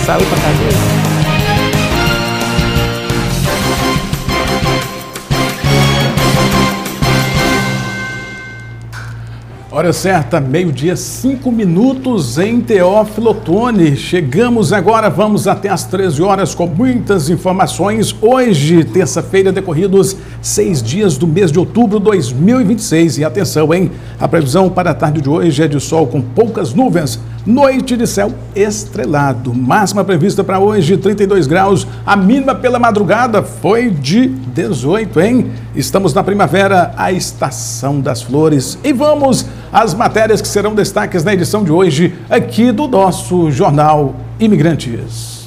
Saiu pra casa. Hora certa, meio-dia, 5 minutos em Teófilo Otoni. Chegamos agora, vamos até às 13 horas com muitas informações. Hoje, terça-feira, decorridos 6 dias do mês de outubro de 2026. E atenção, hein? A previsão para a tarde de hoje é de sol com poucas nuvens, noite de céu estrelado. Máxima prevista para hoje, 32 graus. A mínima pela madrugada foi de 18, hein? Estamos na primavera, a estação das flores. E vamos às matérias que serão destaques na edição de hoje aqui do nosso Jornal Imigrantes.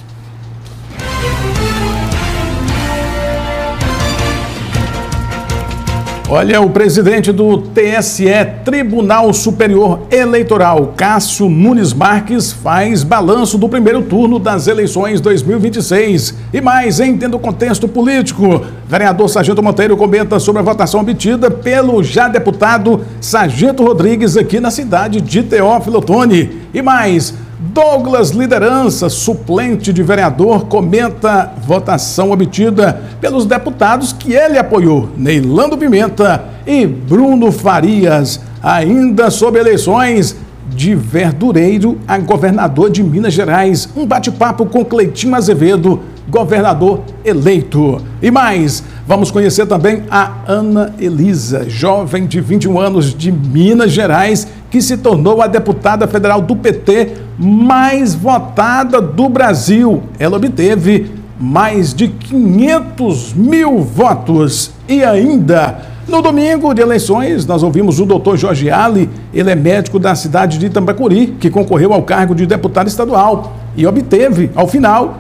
Olha, o presidente do TSE, Tribunal Superior Eleitoral, Cássio Nunes Marques, faz balanço do primeiro turno das eleições 2026. E mais, entenda o contexto político. Vereador Sargento Monteiro comenta sobre a votação obtida pelo já deputado Sargento Rodrigues aqui na cidade de Teófilo Otoni. E mais, Douglas Liderança, suplente de vereador, comenta votação obtida pelos deputados que ele apoiou, Neilando Pimenta e Bruno Farias. Ainda sobre eleições de Verdureiro a governador de Minas Gerais. Um bate-papo com Cleitinho Azevedo, governador eleito. E mais, vamos conhecer também a Ana Elisa, jovem de 21 anos de Minas Gerais, que se tornou a deputada federal do PT mais votada do Brasil. Ela obteve mais de 500 mil votos. E ainda, no domingo de eleições, nós ouvimos o doutor Jorge Ali, ele é médico da cidade de Itambacuri, que concorreu ao cargo de deputado estadual e obteve, ao final,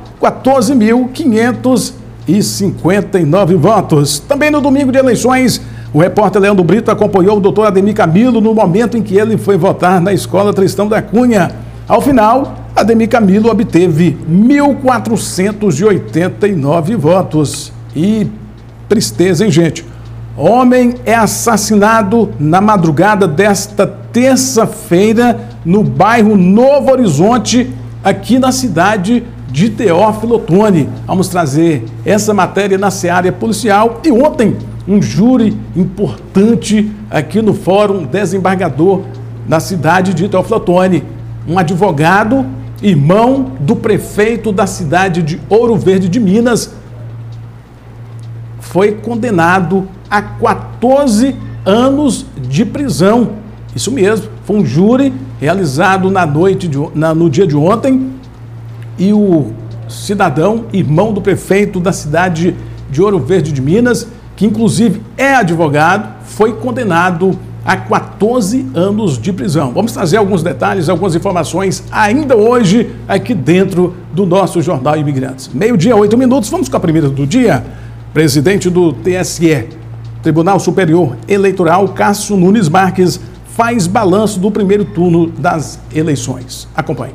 14.559 votos. Também no domingo de eleições, o repórter Leandro Brito acompanhou o doutor Ademir Camilo no momento em que ele foi votar na Escola Tristão da Cunha. Ao final, Ademir Camilo obteve 1.489 votos. E tristeza, hein, gente? Homem é assassinado na madrugada desta terça-feira no bairro Novo Horizonte, aqui na cidade de Teófilo Otoni. Vamos trazer essa matéria na seara policial. E ontem, um júri importante aqui no Fórum Desembargador na cidade de Teófilo Otoni. Um advogado, irmão do prefeito da cidade de Ouro Verde de Minas, foi condenado a 14 anos de prisão. Isso mesmo, foi um júri realizado no dia de ontem, e o cidadão, irmão do prefeito da cidade de Ouro Verde de Minas, que inclusive é advogado, foi condenado a 14 anos de prisão. Vamos trazer alguns detalhes, algumas informações ainda hoje aqui dentro do nosso Jornal Imigrantes. Meio-dia, 8 minutos, vamos com a primeira do dia. Presidente do TSE, Tribunal Superior Eleitoral, Cássio Nunes Marques, faz balanço do primeiro turno das eleições. Acompanhe.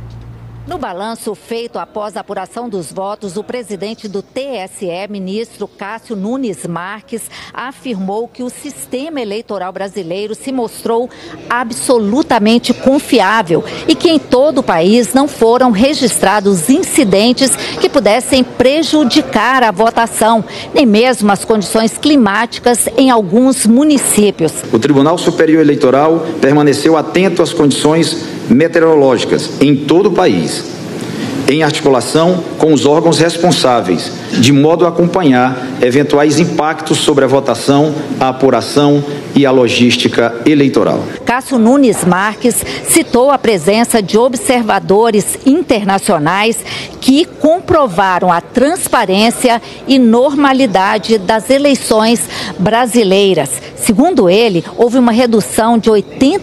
No balanço feito após a apuração dos votos, o presidente do TSE, ministro Cássio Nunes Marques, afirmou que o sistema eleitoral brasileiro se mostrou absolutamente confiável e que em todo o país não foram registrados incidentes que pudessem prejudicar a votação, nem mesmo as condições climáticas em alguns municípios. O Tribunal Superior Eleitoral permaneceu atento às condições meteorológicas em todo o país, em articulação com os órgãos responsáveis, de modo a acompanhar eventuais impactos sobre a votação, a apuração e a logística eleitoral. Cássio Nunes Marques citou a presença de observadores internacionais que comprovaram a transparência e normalidade das eleições brasileiras. Segundo ele, houve uma redução de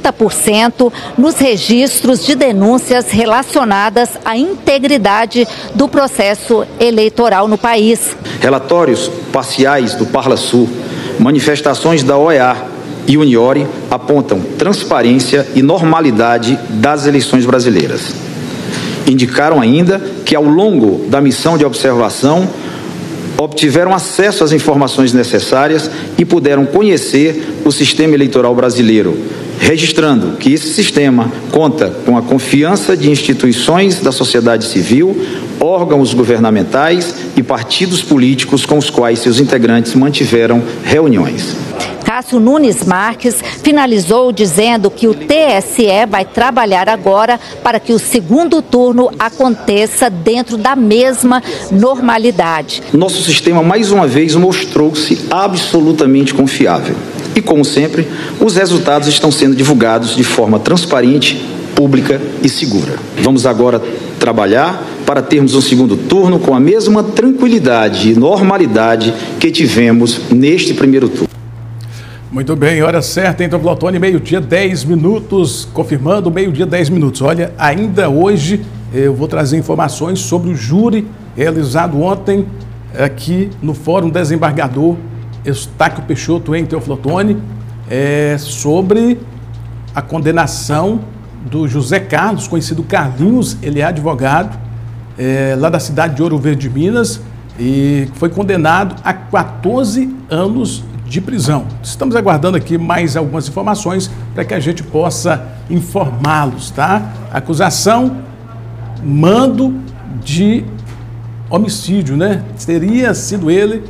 80% nos registros de denúncias relacionadas à integridade do processo eleitoral no país. Relatórios parciais do Parlasul, manifestações da OEA e Uniore apontam transparência e normalidade das eleições brasileiras. Indicaram ainda que, ao longo da missão de observação, obtiveram acesso às informações necessárias e puderam conhecer o sistema eleitoral brasileiro, registrando que esse sistema conta com a confiança de instituições da sociedade civil, órgãos governamentais e partidos políticos com os quais seus integrantes mantiveram reuniões. Cássio Nunes Marques finalizou dizendo que o TSE vai trabalhar agora para que o segundo turno aconteça dentro da mesma normalidade. Nosso sistema, mais uma vez, mostrou-se absolutamente confiável. E, como sempre, os resultados estão sendo divulgados de forma transparente, pública e segura. Vamos agora trabalhar para termos um segundo turno com a mesma tranquilidade e normalidade que tivemos neste primeiro turno. Muito bem, hora certa, então, Flotone, meio-dia, 10 minutos, confirmando, meio-dia, 10 minutos. Olha, ainda hoje eu vou trazer informações sobre o júri realizado ontem aqui no Fórum Desembargador Eustáquio Peixoto, em Teoflotone, sobre a condenação do José Carlos, conhecido Carlinhos. Ele é advogado lá da cidade de Ouro Verde, Minas, e foi condenado a 14 anos de prisão. Estamos aguardando aqui mais algumas informações para que a gente possa informá-los, tá? Acusação, mando de homicídio, né? Teria sido ele,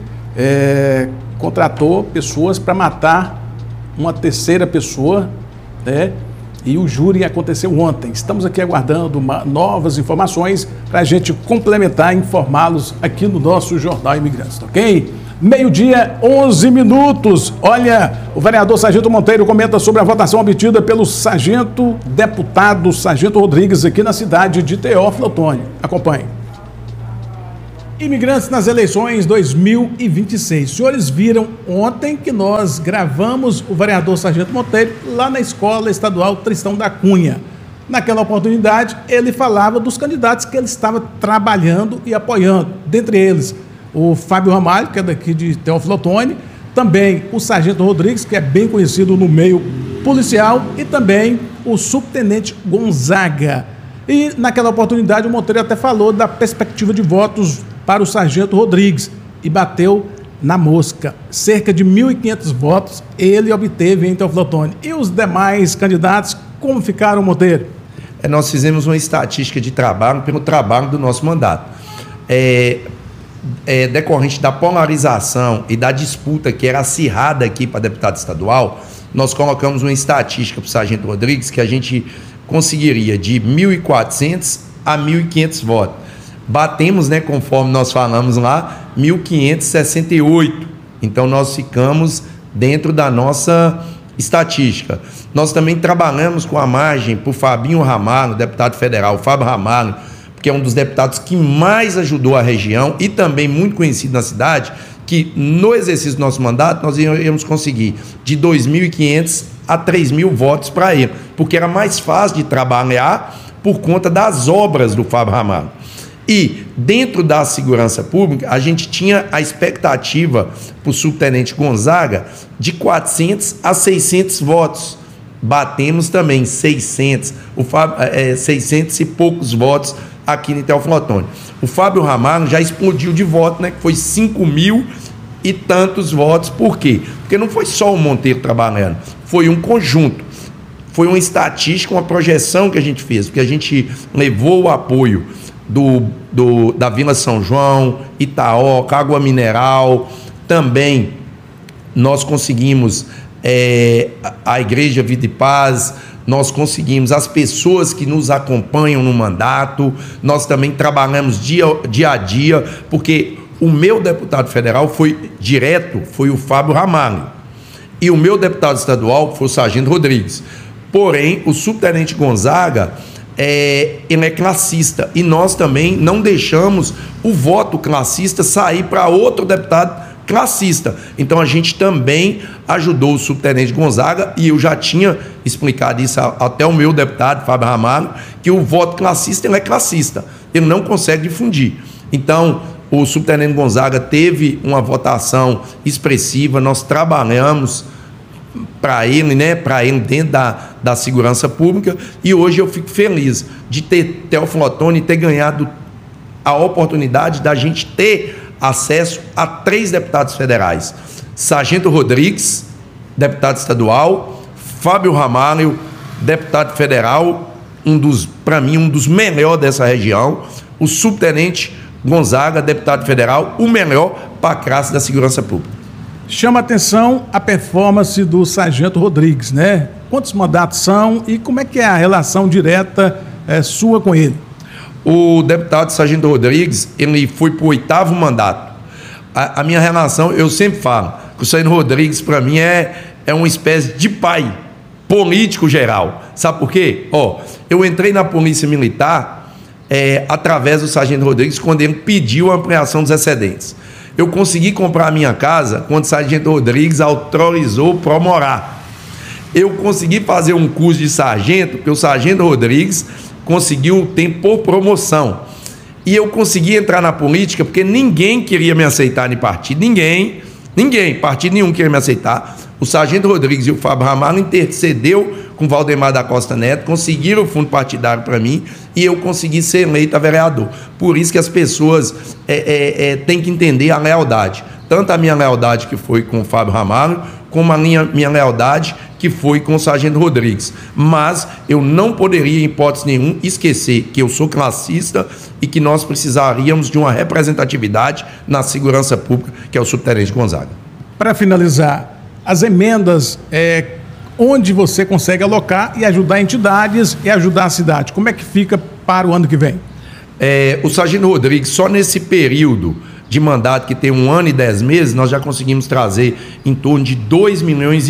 contratou pessoas para matar uma terceira pessoa, né? E o júri aconteceu ontem. Estamos aqui aguardando novas informações para a gente complementar e informá-los aqui no nosso Jornal Imigrantes, ok? Meio-dia, 11 minutos. Olha, o vereador Sargento Monteiro comenta sobre a votação obtida pelo deputado Sargento Rodrigues aqui na cidade de Teófilo Otoni. Acompanhe. Imigrantes nas eleições 2026. Os senhores viram ontem que nós gravamos o vereador Sargento Monteiro lá na Escola Estadual Tristão da Cunha. Naquela oportunidade, ele falava dos candidatos que ele estava trabalhando e apoiando. Dentre eles, o Fábio Ramalho, que é daqui de Teófilo Otoni, também o Sargento Rodrigues, que é bem conhecido no meio policial, e também o Subtenente Gonzaga. E naquela oportunidade o Monteiro até falou da perspectiva de votos para o Sargento Rodrigues e bateu na mosca. Cerca de 1.500 votos ele obteve em Teófilo Otoni. E os demais candidatos, como ficaram, Monteiro? Nós fizemos uma estatística de trabalho pelo trabalho do nosso mandato. Decorrente da polarização e da disputa que era acirrada aqui para deputado estadual, nós colocamos uma estatística para o Sargento Rodrigues que a gente conseguiria de 1.400 a 1.500 votos. Batemos, né, conforme nós falamos lá, 1.568. Então nós ficamos dentro da nossa estatística. Nós também trabalhamos com a margem para o Fabinho Ramalho, deputado federal, Fábio Ramalho, que é um dos deputados que mais ajudou a região e também muito conhecido na cidade, que no exercício do nosso mandato nós íamos conseguir de 2.500 a 3.000 votos para ele, porque era mais fácil de trabalhar por conta das obras do Fábio Ramalho. E dentro da segurança pública, a gente tinha a expectativa para o Subtenente Gonzaga de 400 a 600 votos. Batemos também 600 e poucos votos aqui em Teófilo Otoni. O Fábio Ramalho já explodiu de voto, né? Que foi 5.000 e tantos votos. Por quê? Porque não foi só o Monteiro trabalhando, foi um conjunto. Foi uma estatística, uma projeção que a gente fez, porque a gente levou o apoio da Vila São João, Itaoca, Água Mineral. Também nós conseguimos a Igreja Vida e Paz, nós conseguimos as pessoas que nos acompanham no mandato, nós também trabalhamos dia a dia, porque o meu deputado federal foi o Fábio Ramalho, e o meu deputado estadual foi o Sargento Rodrigues. Porém, o Subtenente Gonzaga, ele é classista, e nós também não deixamos o voto classista sair para outro deputado classista. Então a gente também ajudou o Subtenente Gonzaga, e eu já tinha explicado isso até o meu deputado Fábio Ramalho, que o voto classista, ele é classista, ele não consegue difundir. Então o Subtenente Gonzaga teve uma votação expressiva, nós trabalhamos para ele, né, dentro da segurança pública, e hoje eu fico feliz de ter Teófilo Otoni ter ganhado a oportunidade da gente ter acesso a 3 deputados federais: Sargento Rodrigues, deputado estadual, Fábio Ramalho, deputado federal, para mim, um dos melhores dessa região, o subtenente Gonzaga, deputado federal, o melhor para a classe da segurança pública. Chama atenção a performance do Sargento Rodrigues, né? Quantos mandatos são e como é que é a relação direta sua com ele? O deputado Sargento Rodrigues, ele foi para o 8º mandato. A minha relação, eu sempre falo, que o Sargento Rodrigues, para mim, é uma espécie de pai político geral. Sabe por quê? Eu entrei na Polícia Militar através do Sargento Rodrigues, quando ele pediu a ampliação dos excedentes. Eu consegui comprar a minha casa quando o Sargento Rodrigues autorizou para morar. Eu consegui fazer um curso de sargento, porque o Sargento Rodrigues conseguiu o tempo por promoção. E eu consegui entrar na política porque ninguém queria me aceitar em partido. Ninguém, partido nenhum queria me aceitar. O Sargento Rodrigues e o Fábio Ramalho intercedeu com o Valdemar da Costa Neto, conseguiram o fundo partidário para mim e eu consegui ser eleito a vereador. Por isso que as pessoas têm que entender a lealdade. Tanto a minha lealdade que foi com o Fábio Ramalho, como a minha lealdade que foi com o Sargento Rodrigues. Mas eu não poderia, em hipótese nenhuma, esquecer que eu sou classista e que nós precisaríamos de uma representatividade na segurança pública, que é o subtenente Gonzaga. Para finalizar, as emendas, onde você consegue alocar e ajudar entidades e ajudar a cidade, como é que fica para o ano que vem? O Sargento Rodrigues, só nesse período de mandato, que tem 1 ano e 10 meses, nós já conseguimos trazer em torno de 2,5 milhões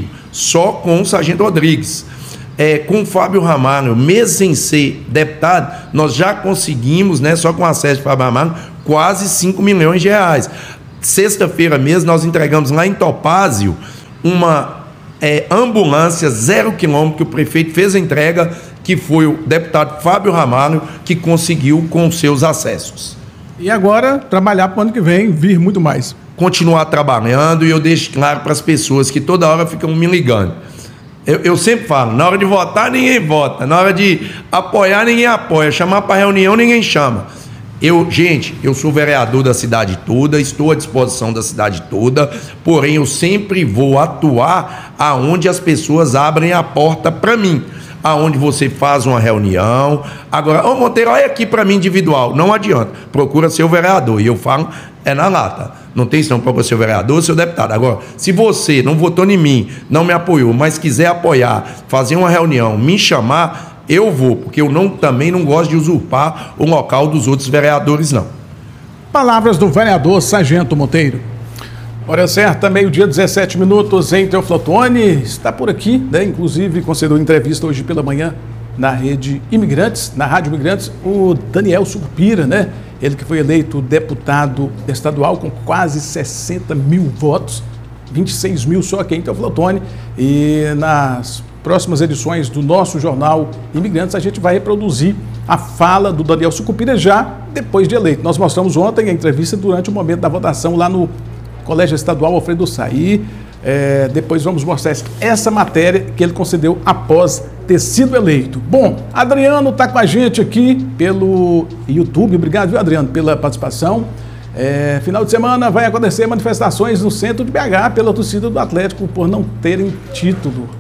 só com o Sargento Rodrigues. Com o Fábio Ramalho, mesmo sem ser deputado, nós já conseguimos, só com acesso do Fábio Ramalho, quase 5 milhões de reais. Sexta-feira mesmo, nós entregamos lá em Topázio uma ambulância 0 quilômetro, que o prefeito fez a entrega, que foi o deputado Fábio Ramalho que conseguiu com seus acessos. E agora, trabalhar para o ano que vem, vir muito mais. Continuar trabalhando, e eu deixo claro para as pessoas que toda hora ficam me ligando. Eu sempre falo, na hora de votar, ninguém vota. Na hora de apoiar, ninguém apoia. Chamar para reunião, ninguém chama. Gente, eu sou vereador da cidade toda, estou à disposição da cidade toda, porém eu sempre vou atuar aonde as pessoas abrem a porta para mim. Aonde você faz uma reunião. Agora, Monteiro, olha aqui para mim individual. Não adianta. Procura ser o vereador. E eu falo, na lata. Não tem senão para você ser o vereador, ser o deputado. Agora, se você não votou em mim, não me apoiou, mas quiser apoiar, fazer uma reunião, me chamar, eu vou, porque eu também não gosto de usurpar o local dos outros vereadores, não. Palavras do vereador Sargento Monteiro. Hora certa, meio-dia, 17 minutos em Teoflotone. Está por aqui, inclusive concedeu entrevista hoje pela manhã na Rede Imigrantes, na Rádio Imigrantes, o Daniel Sucupira, Ele que foi eleito deputado estadual com quase 60 mil votos, 26 mil só aqui em Teoflotone. E nas próximas edições do nosso jornal Imigrantes, a gente vai reproduzir a fala do Daniel Sucupira já depois de eleito. Nós mostramos ontem a entrevista durante o momento da votação lá no Colégio Estadual Alfredo Saí. Depois vamos mostrar essa matéria que ele concedeu após ter sido eleito. Bom, Adriano está com a gente aqui pelo YouTube. Obrigado, viu, Adriano, pela participação. Final de semana vai acontecer manifestações no centro de BH pela torcida do Atlético por não terem título.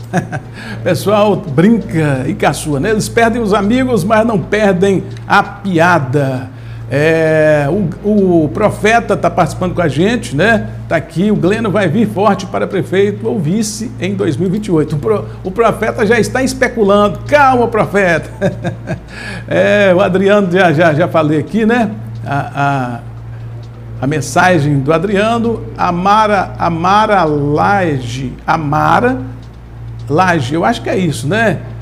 Pessoal brinca e caçua, Eles perdem os amigos, mas não perdem a piada. O Profeta está participando com a gente, Está aqui, o Gleno vai vir forte para prefeito ou vice em 2028. O Profeta já está especulando. Calma, Profeta. O Adriano, já falei aqui, A mensagem do Adriano. Amara Laje, eu acho que é isso,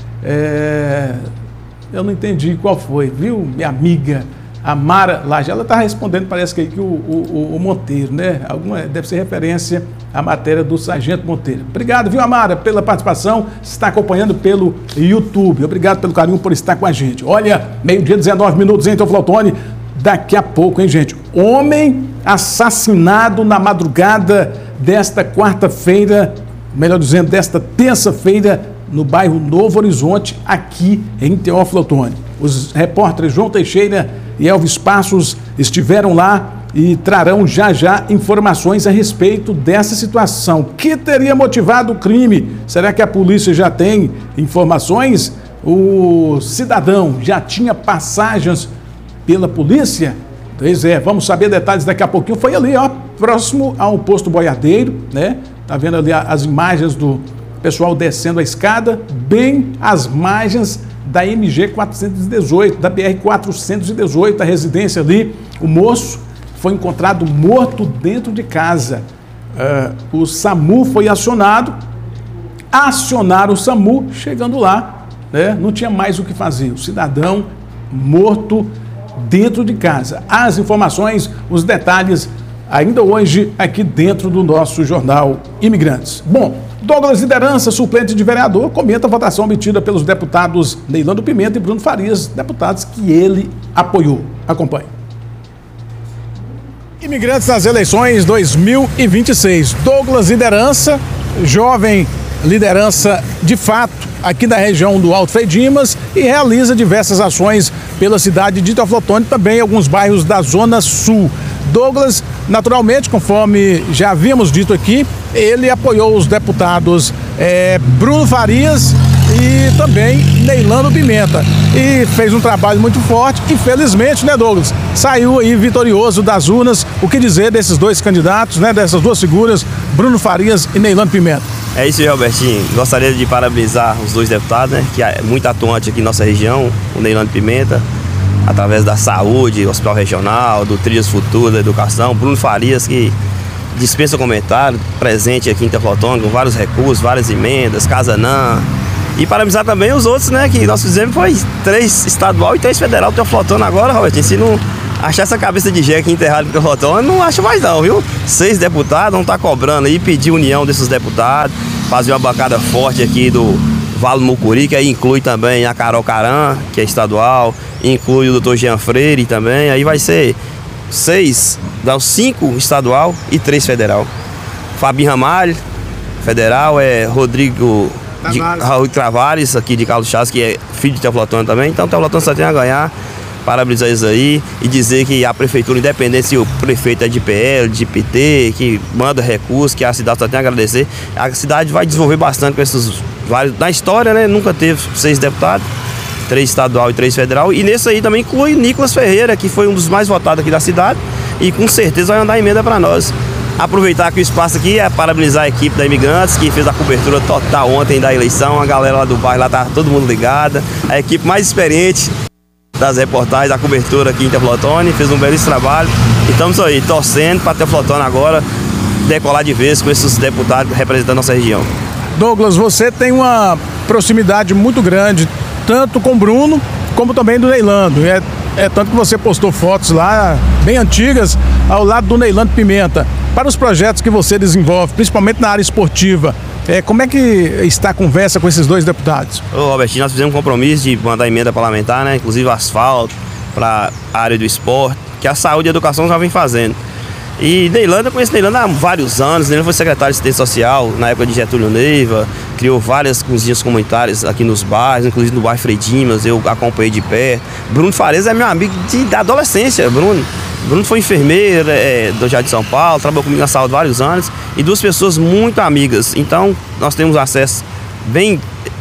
eu não entendi qual foi, viu, minha amiga Amara Laje. Ela está respondendo, parece que o Monteiro, deve ser referência à matéria do Sargento Monteiro. Obrigado, viu, Amara, pela participação. Você está acompanhando pelo YouTube. Obrigado pelo carinho por estar com a gente. Olha, meio-dia, 19 minutos em Teoflotone. Daqui a pouco, gente? Homem assassinado na madrugada desta quarta-feira, melhor dizendo, desta terça-feira, no bairro Novo Horizonte, aqui em Teoflotone. Os repórteres João Teixeira e Elvis Passos estiveram lá e trarão já informações a respeito dessa situação. O que teria motivado o crime? Será que a polícia já tem informações? O cidadão já tinha passagens pela polícia? Pois é, vamos saber detalhes daqui a pouquinho. Foi ali, ó, próximo ao posto Boiadeiro, né? Tá vendo ali as imagens do pessoal descendo a escada, bem às margens da MG 418, da BR 418, a residência ali. O moço foi encontrado morto dentro de casa. O SAMU foi acionaram o SAMU, chegando lá, né? Não tinha mais o que fazer. O cidadão morto dentro de casa. As informações, os detalhes, ainda hoje aqui dentro do nosso jornal Imigrantes. Bom, Douglas Liderança, suplente de vereador, comenta a votação obtida pelos deputados Neilando Pimenta e Bruno Farias, deputados que ele apoiou. Acompanhe. Imigrantes nas eleições 2026. Douglas Liderança, jovem liderança de fato aqui da região do Alto Frei Dimas e realiza diversas ações pela cidade de Teoflotone e também alguns bairros da Zona Sul. Douglas, naturalmente, conforme já havíamos dito aqui, ele apoiou os deputados Bruno Farias e também Neilando Pimenta. E fez um trabalho muito forte e, felizmente, né, Douglas, saiu aí vitorioso das urnas. O que dizer desses dois candidatos, né, dessas duas figuras, Bruno Farias e Neilando Pimenta? É isso aí, Robertinho. Gostaria de parabenizar os dois deputados, né, que é muito atuante aqui em nossa região, o Neilando Pimenta, através da saúde, hospital regional, do Trilhas Futuro, da educação. Bruno Farias, que dispensa comentário, presente aqui em Teoflotone, com vários recursos, várias emendas, Casanã. E parabenizar também os outros, né, que nós fizemos, foi 3 estadual e 3 federal. Teoflotone agora, Robertinho, se não achar essa cabeça de jegue aqui enterrada em Teoflotone, não acho mais não, viu? 6 deputados, vão estar cobrando aí, pedir união desses deputados, fazer uma bancada forte aqui do Vale Mucuri, que aí inclui também a Carol Caran, que é estadual, inclui o Dr. Jean Freire também, aí vai ser 6, dá 5 estadual e 3 federal. Fabinho Ramalho, federal, Rodrigo Travares, aqui de Carlos Chaves, que é filho de Teoflotone também, então Teoflotone só tem a ganhar. Parabenizar isso aí e dizer que a prefeitura, independente se o prefeito é de PL, de PT, que manda recursos, que a cidade só tem a agradecer, a cidade vai desenvolver bastante com esses vários. Na história, né, nunca teve 6 deputados, 3 estadual e 3 federal, e nesse aí também inclui Nicolas Ferreira, que foi um dos mais votados aqui da cidade e com certeza vai mandar emenda para nós. Aproveitar que o espaço aqui é parabenizar a equipe da Imigrantes, que fez a cobertura total ontem da eleição, a galera lá do bairro lá tá todo mundo ligada, a equipe mais experiente das reportagens, da cobertura aqui em Teoflotone, fez um belíssimo trabalho e estamos aí torcendo para Teoflotone agora decolar de vez com esses deputados representando a nossa região. Douglas, você tem uma proximidade muito grande, tanto com o Bruno, como também do Neilando. É tanto que você postou fotos lá, bem antigas, ao lado do Neilando Pimenta. Para os projetos que você desenvolve, principalmente na área esportiva, como é que está a conversa com esses dois deputados? Ô, Robertinho, nós fizemos um compromisso de mandar emenda parlamentar, né? Inclusive asfalto para a área do esporte, que a saúde e a educação já vem fazendo. E Neilando, eu conheço Neilando há vários anos. Neilando foi secretário de assistência social na época de Getúlio Neiva, criou várias cozinhas comunitárias aqui nos bairros, inclusive no bairro Frei Dimas, eu acompanhei de perto. Bruno Farias é meu amigo da adolescência, Bruno foi enfermeiro do Jardim de São Paulo, trabalhou comigo na saúde há vários anos, e duas pessoas muito amigas. Então, nós temos acesso bem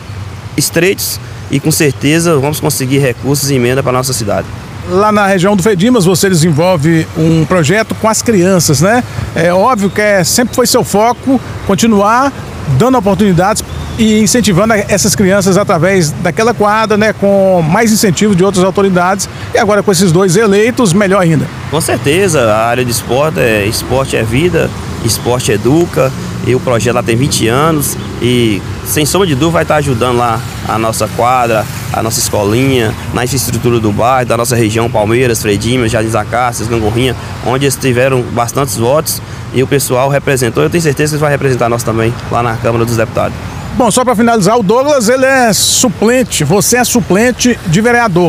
estreitos e com certeza vamos conseguir recursos e emenda para a nossa cidade. Lá na região do Frei Dimas, você desenvolve um projeto com as crianças, né? É óbvio que sempre foi seu foco continuar dando oportunidades e incentivando essas crianças através daquela quadra, né? Com mais incentivo de outras autoridades. E agora com esses dois eleitos, melhor ainda. Com certeza, a área de esporte é vida, esporte educa. E o projeto lá tem 20 anos e, sem sombra de dúvida, vai estar ajudando lá a nossa quadra, a nossa escolinha, na infraestrutura do bairro, da nossa região, Palmeiras, Frei Dimas, Jardim das Acácias, Gangorrinha, onde eles tiveram bastantes votos e o pessoal representou. Eu tenho certeza que eles vão representar nós também lá na Câmara dos Deputados. Bom, só para finalizar, o Douglas, ele é suplente, você é suplente de vereador.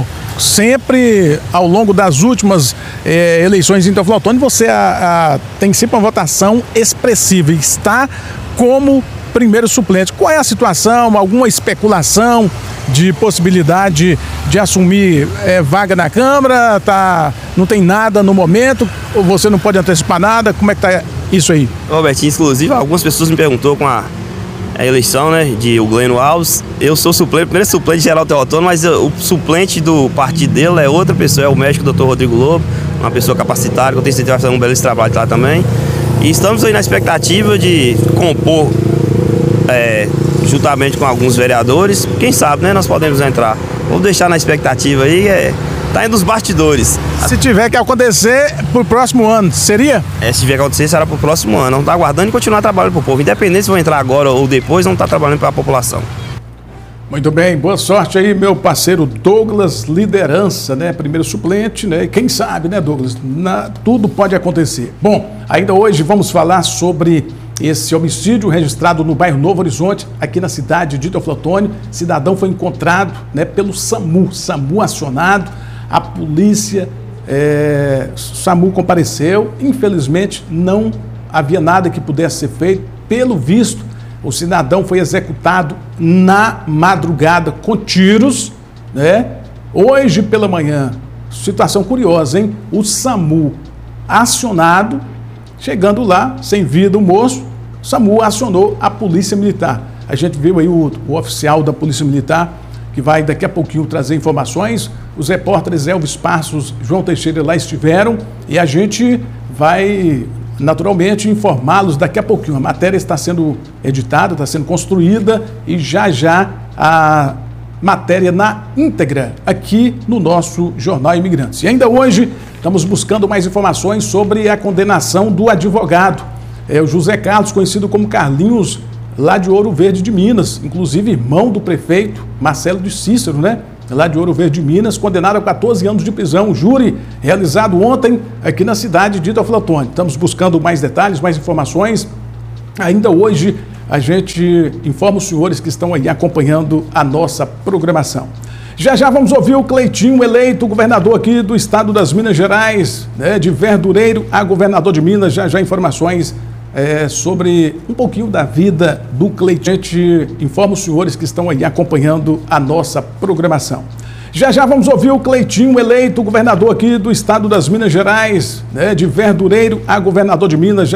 Sempre, ao longo das últimas eleições em Teoflotone, você tem sempre uma votação expressiva e está como primeiro suplente. Qual é a situação? Alguma especulação de possibilidade de assumir vaga na Câmara? Não tem nada no momento? Ou você não pode antecipar nada? Como é que tá isso aí? Robertinho, inclusive, algumas pessoas me perguntou com a eleição, né, de o Glênio Alves. Eu sou suplente, primeiro suplente de Geraldo Teotônio, mas o suplente do partido dele é outra pessoa, é o médico Dr. Rodrigo Lobo, uma pessoa capacitada, que eu tenho certeza que vai fazer um belíssimo trabalho lá também. E estamos aí na expectativa de compor, juntamente com alguns vereadores, quem sabe, né, nós podemos entrar. Vamos deixar na expectativa aí, tá indo dos bastidores. Se tiver que acontecer pro próximo ano, seria? Se tiver que acontecer, será pro próximo ano. Não tá aguardando e continuar trabalhando pro povo. Independente se vão entrar agora ou depois, não tá trabalhando para a população. Muito bem, boa sorte aí, meu parceiro Douglas, liderança, né? Primeiro suplente, né? E quem sabe, né, Douglas? Tudo pode acontecer. Bom, ainda hoje vamos falar sobre esse homicídio registrado no bairro Novo Horizonte, aqui na cidade de Teoflotone. Cidadão foi encontrado, né, pelo SAMU acionado, a polícia, SAMU compareceu. Infelizmente, não havia nada que pudesse ser feito. Pelo visto, o cidadão foi executado na madrugada com tiros, né? Hoje pela manhã, situação curiosa, hein? O SAMU acionado, chegando lá, sem vida o moço, o SAMU acionou a Polícia Militar. A gente viu aí o oficial da Polícia Militar, que vai daqui a pouquinho trazer informações. Os repórteres Elvis Passos, João Teixeira lá estiveram e a gente vai naturalmente informá-los daqui a pouquinho. A matéria está sendo editada, está sendo construída e já a matéria na íntegra aqui no nosso Jornal Imigrantes. E ainda hoje estamos buscando mais informações sobre a condenação do advogado, o José Carlos, conhecido como Carlinhos, lá de Ouro Verde de Minas, inclusive irmão do prefeito Marcelo de Cícero, né? Lá de Ouro Verde de Minas, condenado a 14 anos de prisão. Júri realizado ontem aqui na cidade de Teoflotone. Estamos buscando mais detalhes, mais informações. Ainda hoje a gente informa os senhores que estão aí acompanhando a nossa programação. Já vamos ouvir o Cleitinho, eleito governador aqui do estado das Minas Gerais, né? De Verdureiro a governador de Minas. Já informações sobre um pouquinho da vida do Cleitinho. A gente informa os senhores que estão aí acompanhando a nossa programação. Já vamos ouvir o Cleitinho, eleito governador aqui do estado das Minas Gerais, né? De Verdureiro a governador de Minas.